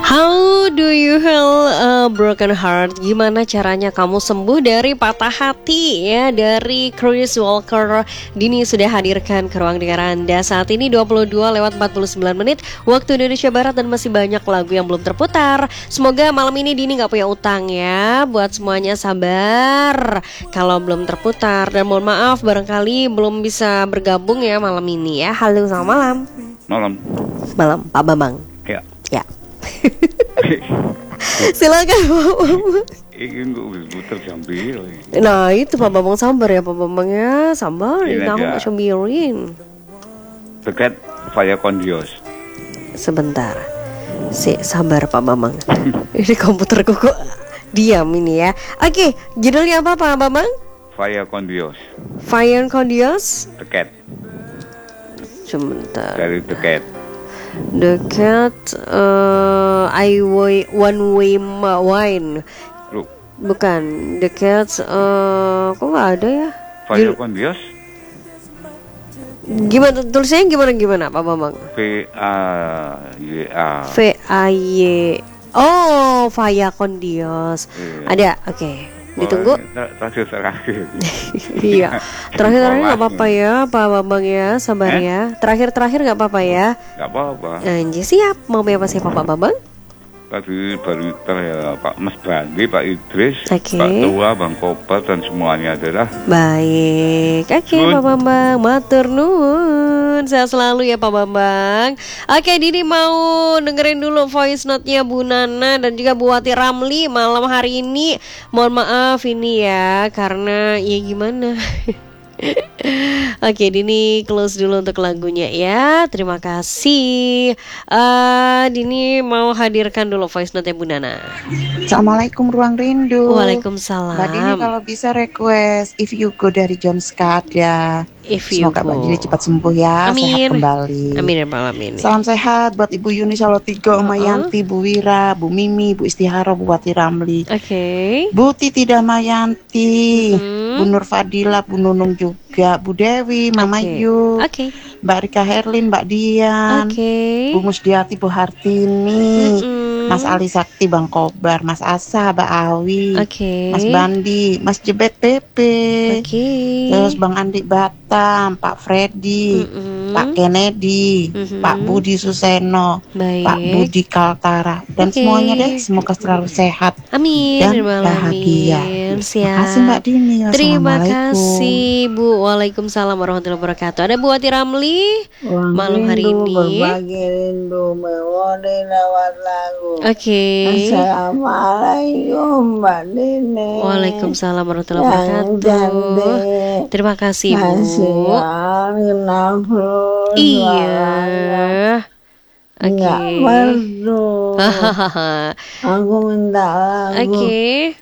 How do you heal a broken heart? Gimana caranya kamu sembuh dari patah hati ya? Dari Chris Walker. Dini sudah hadirkan ke ruang dengar Anda. Saat ini 22:49 waktu Indonesia Barat, dan masih banyak lagu yang belum terputar. Semoga malam ini Dini gak punya utang ya. Buat semuanya sabar kalau belum terputar. Dan mohon maaf barangkali belum bisa bergabung ya malam ini ya. Halo, selamat malam. Malam, Pak Bambang. ya. Ya. Silakan Pak Bambang. Ini gue putar sambil. Nah itu Pak Bambang, sabar ya Pak Bambang ya. Sabar, ini aku gak sambirin. Dekat Faya Kondios. Sebentar, sabar Pak Bambang. Ini komputerku kok diam ini ya. Oke, judulnya apa Pak Bambang? Faya Kondios. Fire Condios. Dekat. Sebentar. Dari dekat. The Cat, One Way Wine. Lu, Bukan. The Cat, kok gak ada ya? Faya Kondios. Gimana tulisannya, gimana Pak Bambang? Faya. VAY. Oh, Faya Kondios. Iya. Ada, oke. Ditunggu. Terakhir. Iya. Terakhir nggak apa-apa ya Pak Bambang ya, sabar ya. Terakhir nggak apa-apa ya. Gak apa-apa. Anjir, siap. Mau apa siapa Pak Bambang? Tadi baru ya Pak Mas Bandi, Pak Idris, Oke. Pak Tua, Bang Kobar, dan semuanya adalah. Baik. Oke Nun. Pak Bambang, matur nuwun. Sehat selalu ya Pak Bambang. Oke, Dini mau dengerin dulu voice note-nya Bu Nana dan juga Bu Wati Ramli malam hari ini. Mohon maaf ini ya, karena ya gimana. Oke, Dini close dulu untuk lagunya ya. Terima kasih. Dini mau hadirkan dulu voice note Bu Nana. Assalamualaikum Ruang Rindu. Waalaikumsalam. Mbak Dini kalau bisa request If You Go dari John Scott ya. Semoga Mbak Dini cepat sembuh ya. Amin. Sehat kembali. Amin ya Pak, amin. Salam sehat buat Ibu Yuni Salotigo, Oma Yanti, Bu Wira, Bu Mimi, Bu Istiharo, Bu Wati Ramli, Oke. Bu Titi Damayanti, Bu Nur Fadila, Bu Nunung juga, Bu Dewi, Mama Yu, Oke. Mbak Rika Herlin, Mbak Dian, Oke. Bu Musdiati, Bu Hartini, Mas Ali Sakti, Bang Kobar, Mas Asa, Mbak Awi, Oke. Mas Bandi, Mas Jebet Pepe, Oke. terus Bang Andi Batam, Pak Freddy, Pak Kennedy, Pak Budi Suseno, Baik. Pak Budi Kaltara, dan Oke. semuanya deh semoga selalu sehat Amin. dan Terima bahagia. Terima Terima kasih Mbak Dini. Terima Wassalamualaikum. kasih Bu. Waalaikumsalam warahmatullahi wabarakatuh. Ada Bu Wati Ramli malam hari ini. Berbagi rindu mewoni lewat lagu. Oke. Assalamualaikum Mbak Dini. Waalaikumsalam warahmatullahi Yang wabarakatuh. cantik. Terima kasih Bu. Kasihan kenapa Iya. Oke. nggak merdu. Hahaha. Aku minta lagu Oke.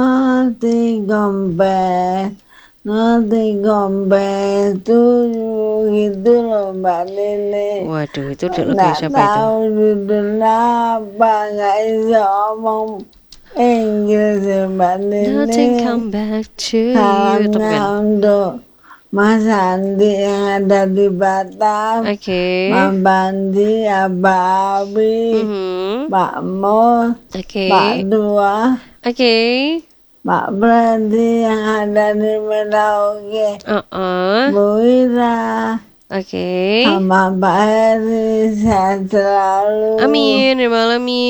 Nanti gombe tuh gitu loh Mbak Dini. Waduh, itu udah lagu Nggak siapa itu? tahu judulnya apa, nggak bisa ngomong Inggris ya Mbak Nothing Nini. come back to you. Itu Salamnya kan. untuk Mas Andi yang ada di Batam, Oke. Mas Bandi, Abah Abi, Pak Mo, Oke. Pak Dua, Oke. Pak Brandi yang ada di Merauke, Uh-uh. Bu Ira, Oke. sama Pak Heri, sehat selalu. Amin ya malam.